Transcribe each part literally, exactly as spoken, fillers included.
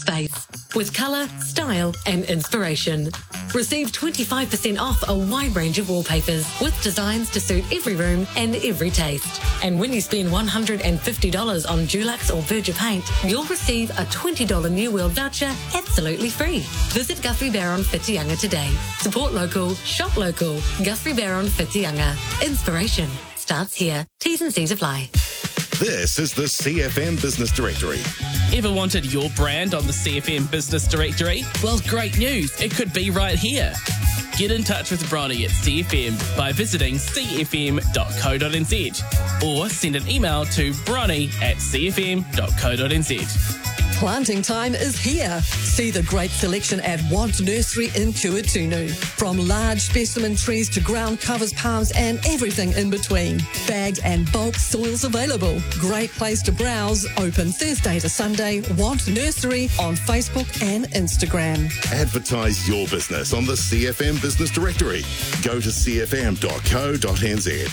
space with colour, style and inspiration. Receive twenty-five percent off a wide range of wallpapers with designs to suit every room and every taste. And when you spend one hundred fifty dollars on Dulux or Berger paint, you'll receive a twenty dollars New World voucher absolutely free. Visit Guthrie Barron Whitianga today. Support local, shop local. Guthrie Barron Whitianga. Inspiration starts here. T's and C's apply. This is the C F M Business Directory. Ever wanted your brand on the C F M Business Directory? Well, great news. It could be right here. Get in touch with Bronny at C F M by visiting c f m dot co dot n z or send an email to bronny at c f m dot co dot n z. Planting time is here. See the great selection at Want Nursery in Kuatunu. From large specimen trees to ground covers, palms and everything in between. Bagged and bulk soils available. Great place to browse. Open Thursday to Sunday. Want Nursery on Facebook and Instagram. Advertise your business on the C F M Business Directory. Go to c f m dot co dot n z.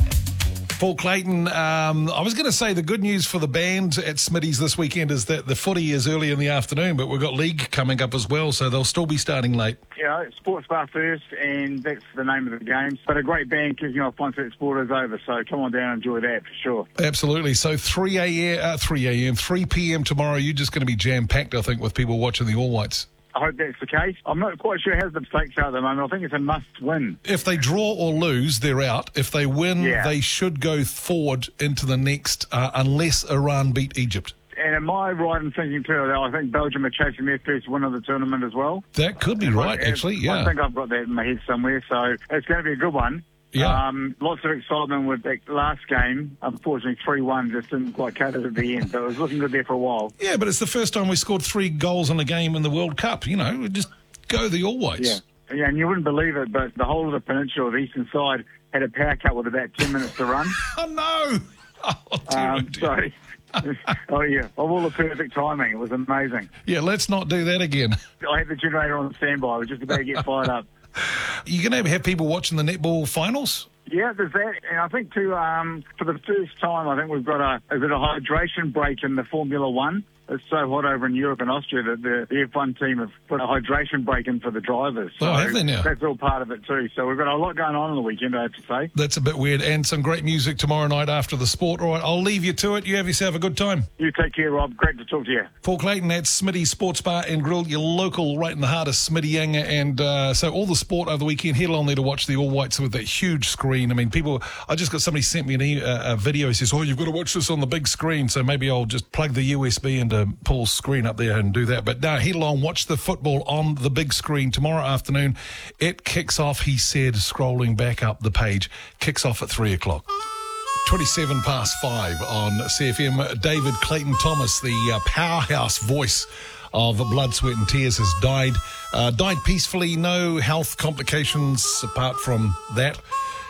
Paul Clayton, um, I was going to say the good news for the band at Smitty's this weekend is that the footy is early in the afternoon, but we've got league coming up as well, so they'll still be starting late. Yeah, Sports Bar first, and that's the name of the game. But a great band kicking off once that sport is over, so come on down and enjoy that for sure. Absolutely. So three a.m., uh, three a.m., three p.m. tomorrow, you're just going to be jam-packed, I think, with people watching the All Whites. I hope that's the case. I'm not quite sure how the stakes are at the moment. I think it's a must-win. If they draw or lose, they're out. If they win, yeah. they should go forward into the next, uh, unless Iran beat Egypt. And am I right in thinking, too, that I think Belgium are chasing their first win of the tournament as well? That could be right, actually, yeah. I think I've got that in my head somewhere, so it's going to be a good one. Yeah. Um, lots of excitement with that last game. Unfortunately, three one just didn't quite cut it at the end, so it was looking good there for a while. Yeah, but it's the first time we scored three goals in a game in the World Cup. You know, just go the All Whites. Yeah. Yeah, and you wouldn't believe it, but the whole of the peninsula, the eastern side, had a power cut with about ten minutes to run. Oh, no! Oh, dear, um, oh, dear. So, oh, yeah, of all the perfect timing. It was amazing. Yeah, let's not do that again. I had the generator on standby. I was just about to get fired up. You're going to have people watching the netball finals? Yeah, there's that. And I think, too, um, for the first time, I think we've got a, a bit of hydration break in the Formula One. It's so hot over in Europe and Austria that the, the F one team have put a hydration break in for the drivers. So oh, have they now? That's all part of it too. So we've got a lot going on on the weekend, I have to say. That's a bit weird. And some great music tomorrow night after the sport. All right, I'll leave you to it. You have yourself a good time. You take care, Rob. Great to talk to you. Paul Clayton at Smitty Sports Bar and Grill, your local right in the heart of Smittyanga. And uh, so all the sport over the weekend, head along there to watch the All Whites with that huge screen. I mean, people, I just got somebody sent me an e- a, a video. He says, oh, you've got to watch this on the big screen. So maybe I'll just plug the U S B into Paul's screen up there and do that. But no, head along, watch the football on the big screen tomorrow afternoon. It kicks off, he said, scrolling back up the page, kicks off at three o'clock. twenty-seven past five on C F M. David Clayton Thomas, the uh, powerhouse voice of Blood, Sweat and Tears, has died. Uh, died peacefully, no health complications apart from that.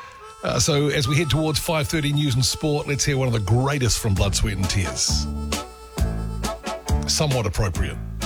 Uh, so as we head towards five thirty News and Sport, let's hear one of the greatest from Blood, Sweat and Tears. Somewhat appropriate.